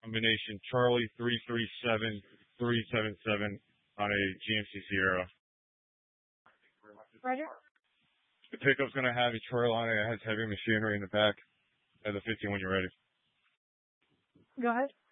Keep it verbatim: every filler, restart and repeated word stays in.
combination Charlie three three seven three seven seven on a G M C Sierra. Roger. The pickup's going to have a trailer on it. It has heavy machinery in the back. Has a fifteen when you're ready. Go ahead.